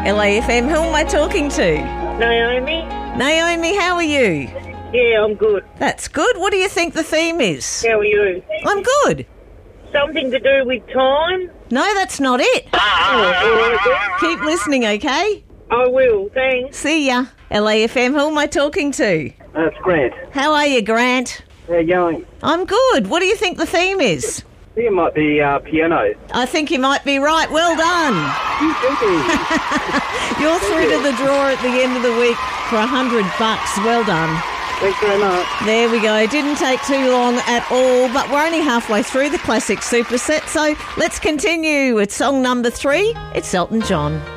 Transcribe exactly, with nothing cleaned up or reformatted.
L A F M, who am I talking to? Naomi? Naomi, how are you? Yeah, I'm good. That's good. What do you think the theme is? How are you? I'm good. Something to do with time? No, that's not it. Oh, Keep listening, okay? I will, thanks. See ya. L A F M, who am I talking to? That's Grant. How are you, Grant? How you going? I'm good. What do you think the theme is? I think it might be uh, piano. I think you might be right. Well done. You're through to the draw at the end of the week for a hundred bucks. Well done. Thanks very much. There we go. Didn't take too long at all, but we're only halfway through the classic superset, so let's continue with song number three. It's Elton John.